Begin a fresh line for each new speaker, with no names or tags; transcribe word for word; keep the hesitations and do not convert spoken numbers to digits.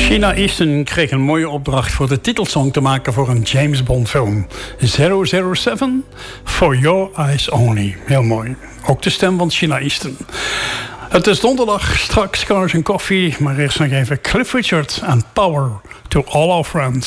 Sheena Easton kreeg een mooie opdracht voor de titelsong te maken voor een James Bond film. zero zero seven, For Your Eyes Only. Heel mooi. Ook de stem van Sheena Easton. Het is donderdag, straks Cars en Koffie, maar eerst nog even Cliff Richard en Power to All Our Friends.